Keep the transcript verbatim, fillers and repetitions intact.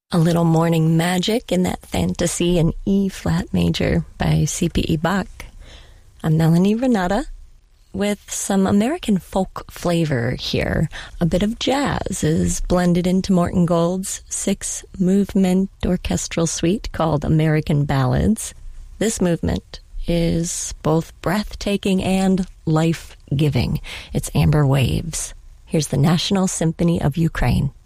A little morning magic in that fantasy in E-flat major by C P E Bach. I'm Melanie Renata with some American folk flavor here. A bit of jazz is blended into Morton Gold's six-movement orchestral suite called American Ballads. This movement is both breathtaking and life-giving. It's Amber Waves. Here's the National Symphony of Ukraine.